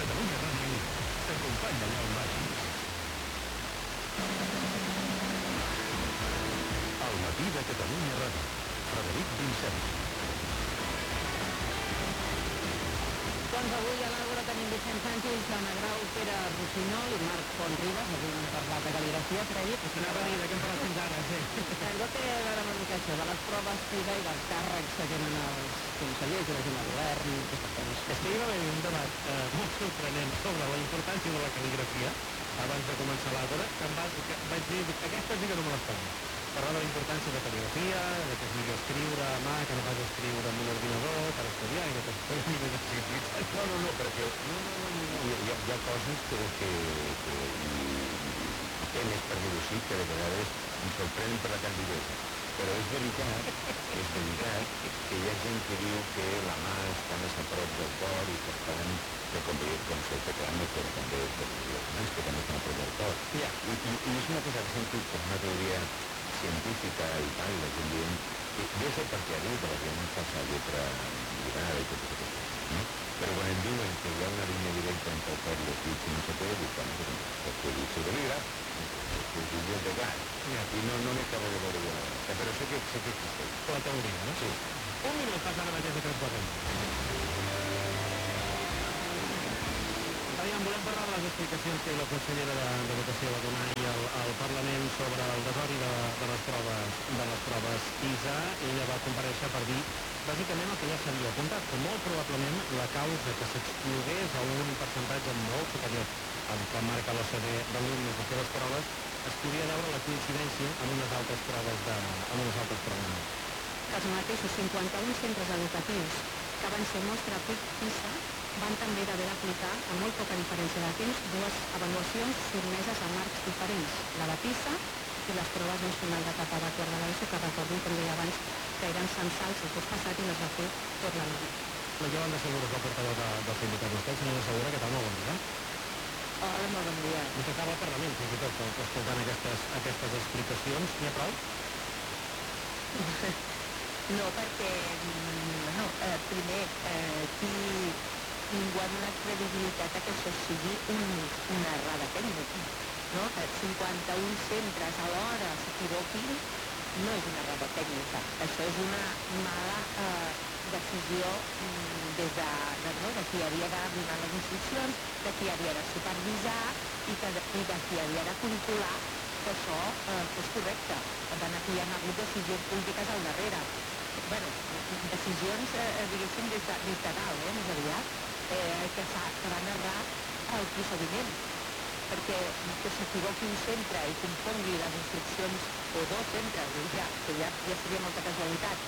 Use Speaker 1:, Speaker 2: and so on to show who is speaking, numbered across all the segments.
Speaker 1: Catalunya Ràdio t'acompanya allà on vagis. Al matí de Catalunya Ràdio. Frederic Vicent.
Speaker 2: Doncs avui a l'Àgora tenim Vicent Sánchez, Anna Grau, Pere Rossinyol i Marc Fontribas. Avui hem parlat de cal·ligrafia, Freddy.
Speaker 3: Anava a dir de què hem parlat fins ara, sí.
Speaker 2: Allò té a veure amb una mica això, de les proves PISA i dels càrrecs que tenen els consellers i la gent del govern i aquestes coses.
Speaker 3: És que hi va haver un debat molt sorprenent sobre la importància de la cal·ligrafia abans de començar l'Àgora, que vaig dir, aquesta sí que no me l'esperava. Parlar de la importància de la cal·ligrafia, de que és millor escriure a mà, que no pas escriure amb un ordinador, per estudiar i que es pugui més accessibilitat.
Speaker 4: No, perquè hi ha coses que temes, per dir-ho així, que de vegades em sorprenen per la candidesa. Però és veritat que hi ha gent que diu que la mà està més a prop del cor i per tant que com el teclat però també les mans que també estan a prop del cor. I és una cosa que he sentit per una teoria científica i tal, la gent dient que deu ser perquè ha dit que la gent fa la lletra lligada i tot això, no? Però quan em diuen que hi ha una línia directa entre el cor i els dits i no se pot dir, perquè dic el bolígraf, que és el teclat, i no n'he acabo de veure jo, però sé que existeix.
Speaker 3: La teoria, no?
Speaker 4: Sí.
Speaker 3: Un minut passa ara mateix de 3-4. Aviam, volem parlar de les explicacions que la consellera d'Educació va donar ahir al Parlament sobre el desori de les proves PISA. Ella va comparèixer per dir bàsicament el que ja s'havia apuntat, que molt probablement la causa que s'exclogués a un percentatge molt superior al que marca l'OCDE d'alumnes de fer les proves es podia veure la coincidència amb unes altres proves.
Speaker 2: Els mateixos 51 centres educatius que van ser mostra PISA van també d'haver d'aplicar, amb molt poca diferència de temps, dues avaluacions sotmeses a marcs diferents, la de PISA i les proves nacionals de etapa de quart de l'ESO, que recordo, com deia abans, que eren censals el curs passat i no es va fer tot l'any.
Speaker 3: La Yolanda Segura és la portaveu del sindicat. Vostè, senyora Segura, què tal? Molt bon dia.
Speaker 2: Hola, molt bon dia.
Speaker 3: Vostè estava al Parlament, fins i tot, escoltant aquestes explicacions. N'hi ha prou?
Speaker 5: No, perquè, primer, ningú ha donat credibilitat a que això sigui una errada tècnica, no? Que 51 centres alhora s'equivoquin no és una errada tècnica, això és una mala decisió de qui havia de donar les instruccions, de qui havia de supervisar i de qui havia de controlar que això fos correcte. Per tant, aquí hi ha hagut decisions polítiques al darrere. Decisions, diguéssim, des de dalt, més aviat, que van errar el procediment. Perquè que s'equivoqui un centre i compongui les instruccions, o dos centres, que ja seria molta casualitat,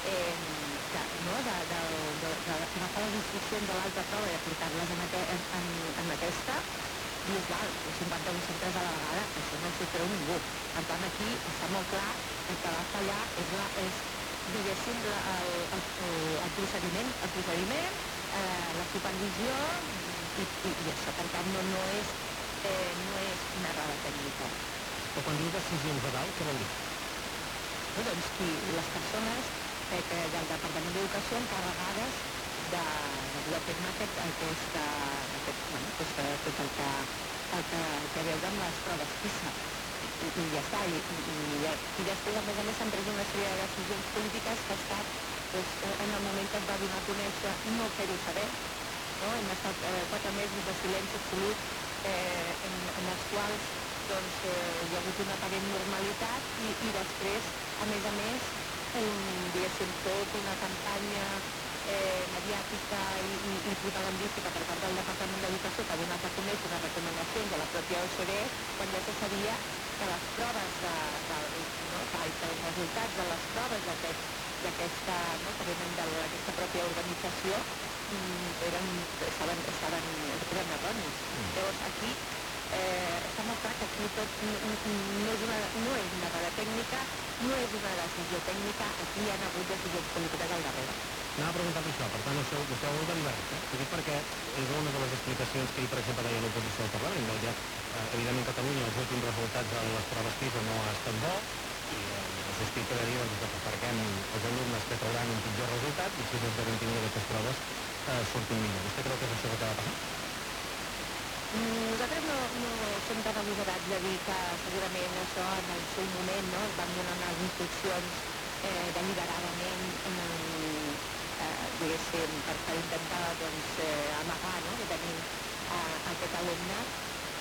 Speaker 5: d'agafar les instruccions de l'altra prova i aplicar-les en aquesta, dius, val, 51 centres a la vegada, això no s'ho creu ningú. Per tant, aquí està molt clar que el que va fallar és diguéssim, el procediment, la supervisió i això, per tant, no és una errada tècnica.
Speaker 3: O quan diu decisions de dalt, què vol dir?
Speaker 5: Doncs les persones del Departament d'Educació encarregades de dur a terme tot el que veu amb les proves PISA. I ja està, i després a més s'han pres una sèrie de decisions polítiques que ha estat en el moment que es va donar a conèixer no fer-ho saber, no? Hem estat 4 mesos de silenci absolut en els quals hi ha hagut una aparent normalitat i després, a més, diguéssim, tota una campanya mediàtica i propagandística per part del Departament d'Educació que ha donat a conèixer unes recomanacions de la pròpia OCDE quan ja se sabia que les proves que els resultats de les proves d'aquesta que venen d'aquesta pròpia organització eren erronis. Llavors aquí està molt clar que aquí tot no és una errada tècnica, no és una decisió tècnica, aquí hi ha hagut decisions polítiques al darrere.
Speaker 3: Anava a preguntar per això, per tant, vostè ho vol derivar, Ho dic perquè és una de les explicacions que ahir, per exemple, deia l'oposició al Parlament, ja, evidentment, Catalunya, els últims resultats de les proves PISA no ha estat bo, i el sospita de dir que aparquem els alumnes que trauran un pitjor resultat i si es garantim que aquestes proves surtin millor. Vostè creu que és això que acaba passant?
Speaker 5: sempre han agosarat de dir que segurament això en el seu moment, no, es van donar unes instruccions deliberadament diguéssim, per intentar doncs, amagar, no, que tenim aquest alumnat.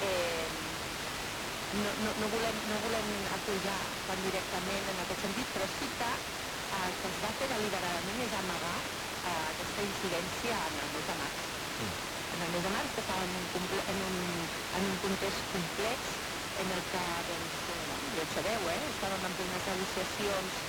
Speaker 5: No volem acusar tan directament en aquest sentit, però sí que el que es va fer deliberadament és amagar aquesta incidència en el mes de març. En el mes de març, que estava en un context complex en el que, doncs, ja ho sabeu, estàvem en plenes negociacions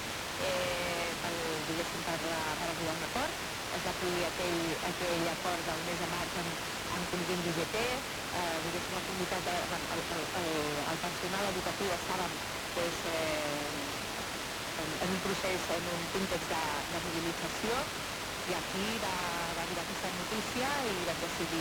Speaker 5: per arribar a un acord. Es va produir aquell acord del mes de març amb conjunt d'UGT, diguéssim, la comunitat, el personal educatiu estàvem doncs, en un procés, en un context de mobilització, i aquí va arribar aquesta notícia i vam decidir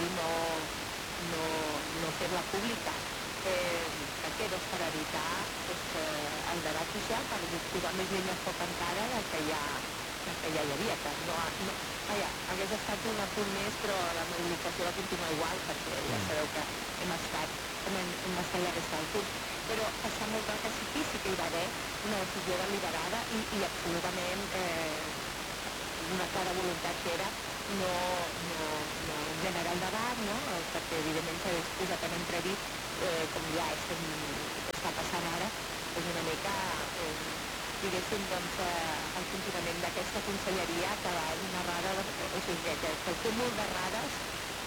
Speaker 5: no fer-la pública. Per què? Doncs per evitar el debat social, per posar més llenya al foc encara del que ja hi havia, que hagués estat un punt més, però la mobilització va continuar igual, perquè ja sabeu que hem estat la resta del curs. Però està molt clar que sí que hi va haver una decisió deliberada i absolutament una clara voluntat que era no generar el debat, no? Perquè evidentment s'hagués posat en entrevist, com ja està passant ara, és una mica, diguéssim, doncs, el funcionament d'aquesta conselleria que va una errada, o sigui, que el cúmul d'errades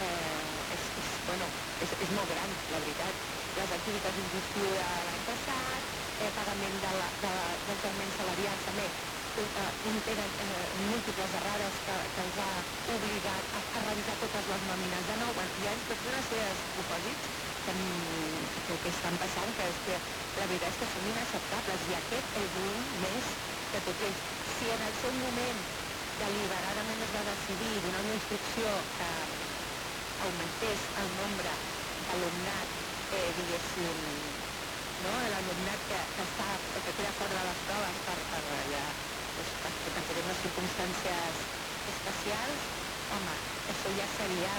Speaker 5: és molt gran, la veritat. Les activitats d'inducció de l'any passat, pagament dels augments salarials també, tenen múltiples errades que els ha obligat a revisar totes les nòmines de nou. Hi ha tots una sèrie de propòsits que estan passant, que és que la veritat és que són inacceptables, i aquest és un més de tot ells. Si en el seu moment deliberadament es va decidir donar una instrucció que augmentés el nombre d'alumnat, diguéssim, no? L'alumnat que queda fora de les proves perquè té unes circumstàncies especials, home, això ja seria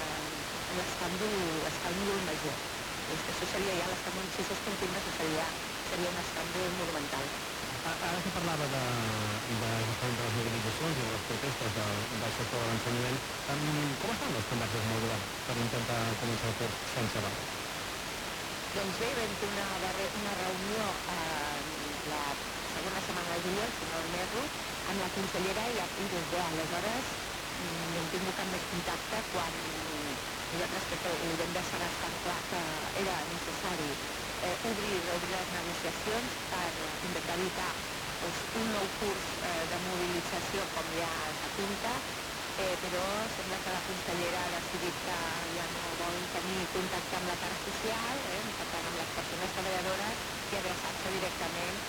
Speaker 5: l'escàndol major. Això seria ja l'escàndol, si això es confirma, seria un escàndol monumental.
Speaker 3: Ara que parlava de justament de les mobilitzacions i de les protestes del sector de l'ensenyament, com estan les converses amb el govern per intentar començar el curs sense vaga?
Speaker 5: Doncs bé, vam fer una reunió la segona setmana de juliol, si no m'erro, amb la consellera i des d'aleshores no hem tingut cap més contacte quan nosaltres ho vam deixar bastant clar que era necessari obrir les negociacions per intentar evitar un nou curs de mobilització com ja s'apunta, però sembla que la consellera ha decidit que ja no vol tenir contacte amb la part social, per tant amb les persones treballadores, i adreçar-se directament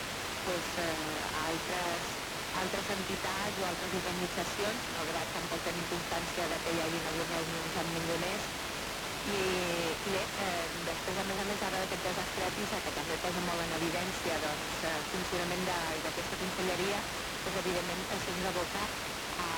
Speaker 5: a altres entitats o altres organitzacions, malgrat tampoc tenim constància que hi hagi hagut reunions amb ningú més. I després, a més ara d'aquest desastre de PISA, que també posa molt en evidència el funcionament d'aquesta conselleria, doncs evidentment se'ns aboca a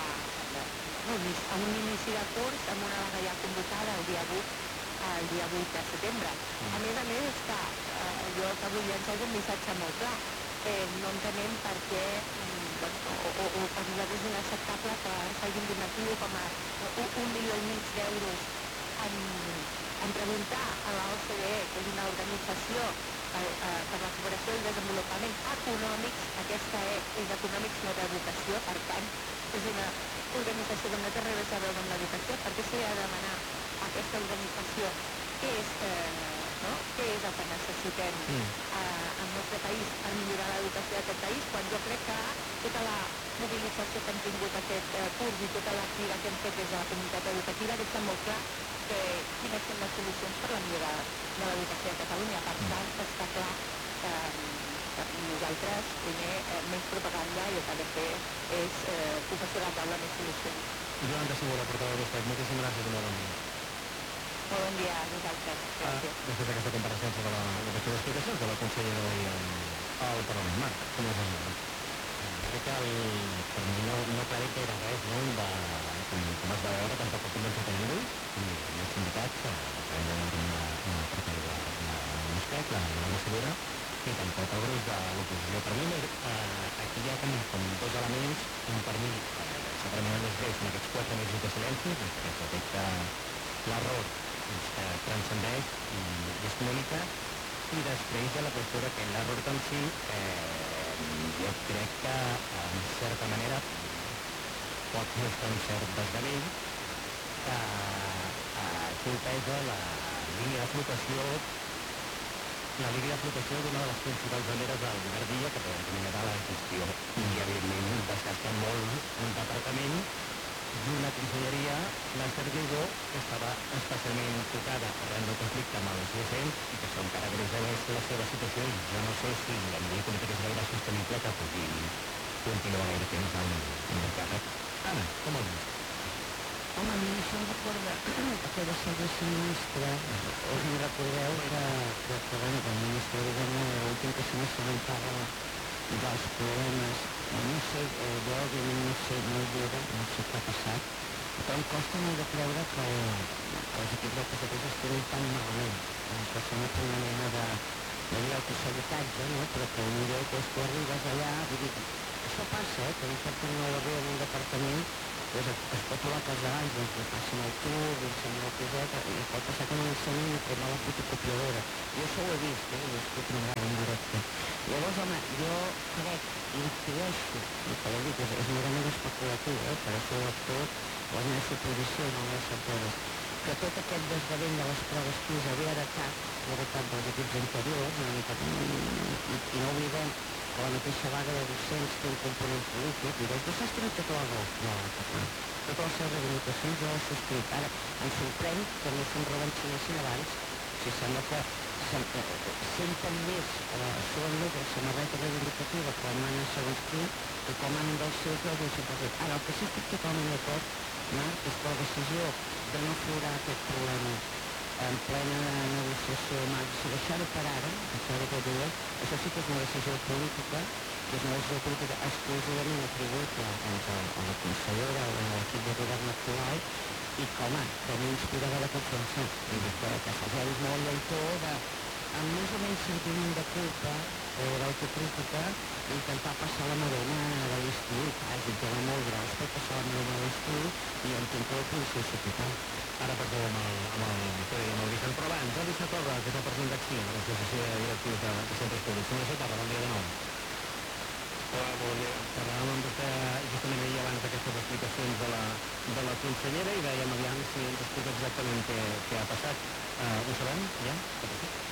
Speaker 5: un inici de curs amb una vaga ja convocada el dia 8 de setembre. A més, és que jo el que vull llançar és un missatge molt clar. No entenem per què, o per nosaltres és inacceptable que s'hagin d'invertir com a 1,5 milió d'euros en preguntar a l'OCDE, que és una organització per la cooperació i el desenvolupament econòmics, aquesta és econòmics, no d'educació, per tant, és una organització que no té res a veure amb l'educació. Per què s'ha de demanar a aquesta organització què és el que necessitem al nostre país per millorar l'educació d'aquest país, quan jo crec que tota la mobilització que hem tingut aquest curs i tota la crida que hem fet des de la comunitat educativa deixa molt clar quines són les solucions per la millora de l'educació a Catalunya. Per tant, està clar que nosaltres, primer, menys propaganda, i el que ha de fer és posar sobre la taula més solucions.
Speaker 3: Joan de Segura, portaveu d'Estat, moltíssimes gràcies i molt bon dia.
Speaker 5: Molt bon dia a vosaltres. Gràcies.
Speaker 3: Després d'aquesta compareixença de les explicacions de la consellera d'ahir al Parlament. Marc, com les has anat? crec que per mi no aclareix gaire res, no? Com es va veure, tampoc ha convençut a ningú, ni els sindicats, que una portaveu de l'USPEC, la Segura, i tampoc el gruix de l'oposició. Per mi, aquí hi ha com dos elements, un per mi, segurament més greus són aquests 4 mesos de silenci, que es detecta l'error que transcendeix i es comunica, i després de la qüestió que l'error en si jo crec que en certa manera pot mostrar un cert desgavell que colpeja la línia de flotació d'una de les principals banderes del govern Villa, que podem era la gestió, i evidentment desgasta molt un departament i una conselleria, l'Ester Gregó, que estava especialment tocada arran del conflicte amb els docents i que això encara agreuja més la seva situació, i jo no sé si a nivell polític és gaire sostenible que pugui continuar gaire temps en el càrrec. Anna, com ho dius?
Speaker 5: Home, a mi això em recorda que de ser viceministre, us en recordeu que bueno, el ministre de Governo l'últim que se n'assabentava dels problemes, no sé, jo òbviament no sé, no hi era, no sé què ha passat, però em costa molt de creure que els equips del PSC gestionen tan malament, que sembla per una mena de dir autosabotatge, no? Però que potser que tu arribes allà, vull dir, això passa, que un cert nou arriba en un departament, doncs es pot trobar que els d'abans doncs li passin el tur, li ensenyen el coseta, i pot passar que no l'ensenyin i cremar la fotocopiadora. Jo això ho he vist, ho he escrit una vegada en directe. Llavors, home, jo crec, intueixo, i que ja dic, és merament especulatiu, per això tot, les meves suposicions, les meves certeses, que tot aquest desgavell de les proves PISA ve heretat dels equips anteriors, una mica, i no oblidem que la mateixa vaga de docents té un component polític, i els docents tenen tota la raó, totes les seves reivindicacions jo les subscric. Ara, em sorprèn que no se'n revenxinessin abans, si sembla que senten més, suen més la samarreta reivindicativa quan manen segons qui, que quan manen dels seus dos no sempre fet. Ara, el que sí estic totalment d'acord, Marc, és que la decisió de no aflorar aquest problema en plena negociació amb Marc, si deixar-ho per ara, deixar-ho per dia, això sí que és una decisió política, que és una decisió política exclusivament atribuïble a la consellera o a l'equip de govern actual, i que, home, que a mi inspirava de confiança, i que se'ls ha vist molt lleitor amb més o menys sentiment de culpa o d'autocrítica, intentar passar la maroma de l'estiu, és un tema molt greu, es pot passar la maroma de l'estiu i entenc que la policia s'ho total.
Speaker 3: Ara parlem amb el Vicent, però abans, el Vicent Torra, que és el president d'Acció, de l'Associació de Directius de Centres Públics. Senyor Vicent Torra, bon dia de nou.
Speaker 6: Hola, bon dia.
Speaker 3: Parlàvem amb vostè justament ahir abans d'aquestes explicacions de la consellera i dèiem aviam si ens explica exactament què ha passat. Ho sabem, ja? Què ha passat?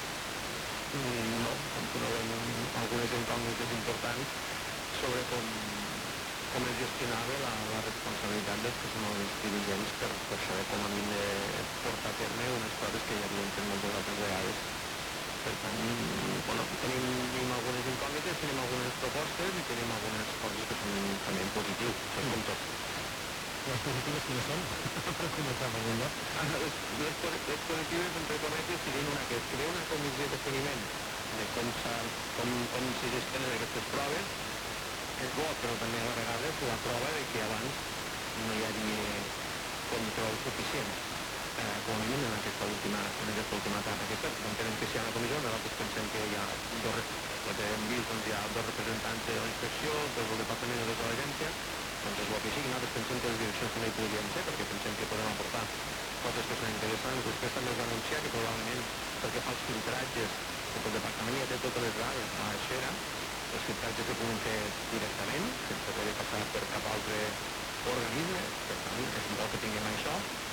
Speaker 6: No, trobem algunes incògnites importants sobre com es gestionava la responsabilitat dels que són els dirigents per saber com han de portar a terme unes coses que ja havien fet moltes altres vegades. Per tant, bueno, tenim algunes incògnites, tenim algunes propostes i tenim algunes coses que són també positius, això és com tot.
Speaker 3: Les positives quines són? Per començar per un lloc.
Speaker 6: Les positives, entre cometes, serien una que es crea una comissió de seguiment de com se gestionen aquestes proves. És bo, però també a vegades la prova de que abans no hi havia control suficient, com a mínim en aquesta última etapa. Entenem que si hi ha una comissió, nosaltres pensem que hi ha hem vist, doncs, hi ha dos representants de la inspecció, del departament i de l'agència, doncs és bo que sigui. Nosaltres pensem que les direccions també hi podrien ser, perquè pensem que podem aportar coses que són interessants. Després també es va anunciar que probablement, perquè fa els filtratges, que el departament ja té totes les dades a la xera, els filtratges se poden fer directament, sense haver de passar per cap altre organisme, per tant, és bo que tinguem això.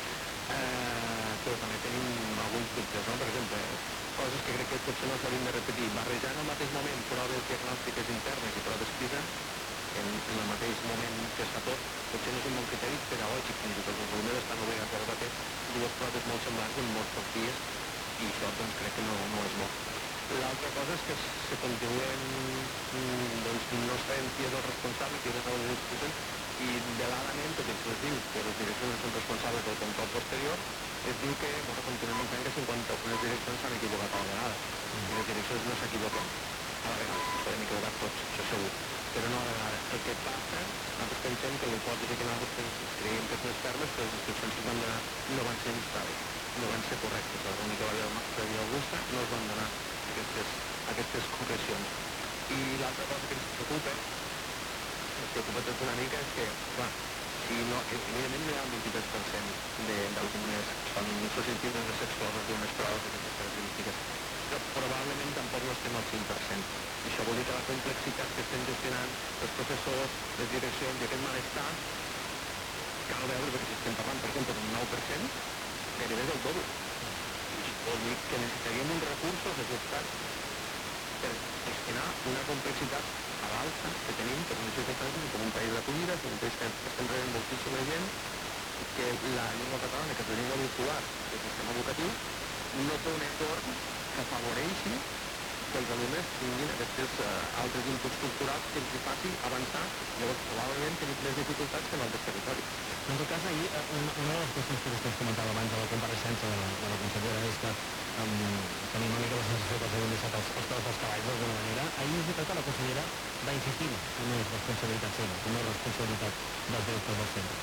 Speaker 6: Però també tenim alguns dubtes, no? Per exemple, coses que crec que potser no s'haurien de repetir. Barrejar en el mateix moment proves diagnòstiques internes i proves PISA, en el mateix moment que es fa tot, potser no és un bon criteri pedagògic, fins i tot els alumnes estan obligats a fer dues proves molt semblants en molts pocs dies, i això doncs crec que no és bo. L'altra cosa és que se continuen, doncs no sabem qui és el responsable, qui és el de les institucions, i veladament, tot i que es diu que les direccions són responsables del control posterior, es diu que, bueno, continuem entenent que 51 direccions s'han equivocat a la vegada, i les direccions no s'equivoquen a la vegada, ens podem equivocar tots, això segur. però no a vegades. El que passa, nosaltres pensem que l'hipòtesi que nosaltres creiem que és més ferma és que les instruccions que es van donar no van ser instables, no van ser correctes. A la única via augusta no es van donar aquestes concrecions. I l'altra cosa que ens preocupa tot una mica és que, clar, si no, evidentment no hi ha un 23% d'algunes que són susceptibles de ser excloses d'unes proves d'aquestes característiques, però probablement tampoc no estem al 5%. I això vol dir que la complexitat que estem gestionant els professors, les direccions i aquest malestar, cal veure, perquè si estem parlant, per exemple, d'un 9%, gairebé és el doble. I vol dir que necessitaríem uns recursos ajustats per gestionar una complexitat a l'alça que tenim per unes circumstàncies com un país d'acollida, que un país que estem rebent moltíssima gent, que la llengua catalana, que és la llengua vehicular del sistema educatiu, no té un entorn que afavoreixi que els alumnes tinguin aquests altres inputs culturals que els faci avançar, llavors probablement tenim més dificultats que en altres territoris.
Speaker 3: En tot cas, ahir, una de les qüestions que vostè comentava abans de la compareixença de la consellera és que tenim una mica la sensació que els hem deixat els peus dels cavalls d'alguna manera. Ahir és veritat que la consellera va insistir en una responsabilitat seva, en una responsabilitat dels directors del centre.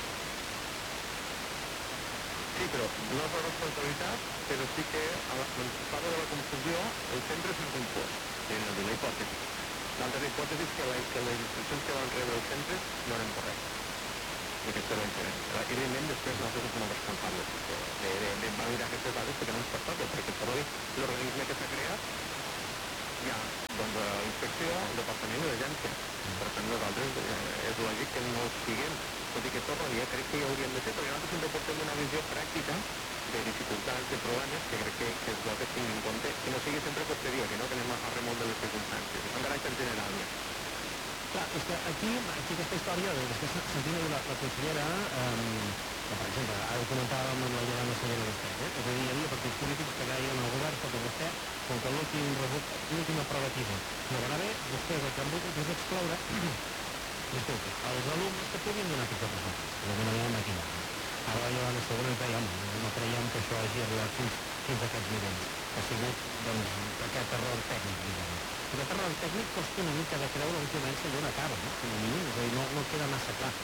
Speaker 6: Sí, però no és la responsabilitat, però sí que quan es parla de la confusió, el centre s'ha confós, en la hipòtesi. L'altra hipòtesi és que les instruccions que van rebre els centres no eren correctes. I aquesta és la diferència. Evidentment, després nosaltres som els responsables de validar aquestes dades perquè no ens pertoca, perquè per l'organisme que s'ha creat hi ha doncs, la inspecció, el departament i l'agència. Per tant, nosaltres és lògic que no ho siguem, tot i que torno a dir, crec que hi hauríem de ser, perquè nosaltres sempre portem una visió pràctica de dificultats, de problemes, que crec que és bo que es tingui en compte, que no sigui sempre costeria, que no que anem a remolc de les circumstàncies, en caràcter general. Ja.
Speaker 3: Clar, és que aquí aquesta història, després sentim la consellera, que per exemple, ara ho comentàvem amb la Yolanda Senyera vostès, és a dir, hi havia partits polítics que deien al govern, escolta, vostè, com que l'última prova PISA no va anar bé, vostès el que han volgut és excloure, escolta, els alumnes que podien donar aquests resultats, d'alguna manera maquillant. Ara la Yolanda Senyera ens deia, home, no creiem que això hagi arribat fins a aquests nivells. Ha sigut, doncs, aquest error tècnic, diguem. Aquest error tècnic costa una mica de creure on comença i on acaba, no? Com a mínim, és a dir, no queda massa clar.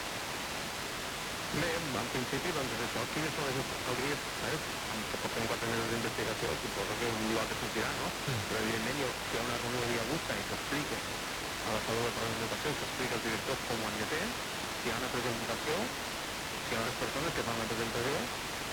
Speaker 6: Bé, en principi, doncs és això. Quines són les alcaldies? Que portem 4 mesos d'investigació, suposo que un lot que sortirà, no? Però, evidentment, si hi ha una reunió via augusta i s'explica a la sala de presentació, s'explica als directors com ho han de fer, si hi ha una presentació, si hi ha unes persones que fan la presentació,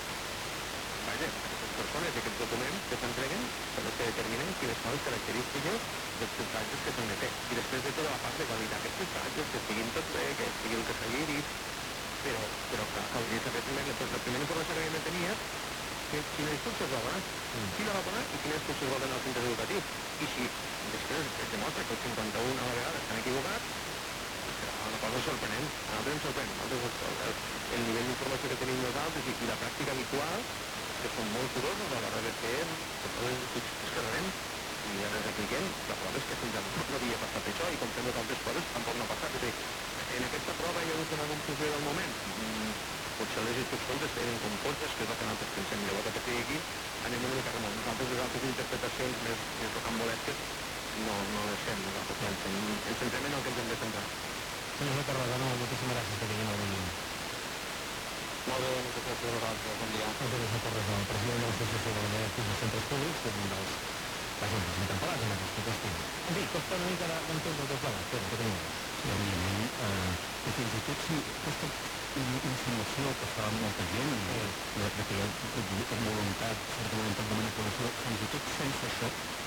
Speaker 6: vaja, aquestes persones i aquests documents que s'entreguen són els que determinen quines són les característiques dels filtratges que s'han de fer. I després de tota la part de validar aquests filtratges, que estiguin tots bé, que sigui el que s'hagi dit, però clar, caldria saber primer, la primera informació que havíem de tenir és quina instrucció es va donar, qui la va donar i quina instrucció es va donar al centre educatiu. I si després es demostra que el 51 a la vegada s'han equivocat, serà una cosa sorprenent. A nosaltres ens sorprèn. El nivell d'informació que tenim nosaltres i la pràctica habitual, que són molt curosos a l'hora de fer totes les instruccions que rebem i les apliquem. La prova és que fins ara no havia passat això i com fem les altres coses tampoc no ha passat. És a dir, en aquesta prova hi ha hagut una confusió del moment. Potser les instruccions es feien confuses, que és el que nosaltres pensem. Llavors, a partir d'aquí anem una mica remont. Nosaltres les altres interpretacions més rocambolesques no les fem. Nosaltres ens centrem en el que ens hem de centrar.
Speaker 3: Senyor Tarragona, moltíssimes gràcies per venir al moment.
Speaker 6: Molt bé, moltes gràcies a vosaltres. Bon dia.
Speaker 3: Senyor Tarragona, el president de l'Associació de Directius de Centres Públics, que és un dels agents interpel·lats en aquesta qüestió. En fi, costa una mica d'entendre tot plegat, però què tenim?
Speaker 1: Sí, òbviament, i fins i tot si aquesta insinuació que fa molta gent, que hi ha certa voluntat de manipulació, fins i tot sense això,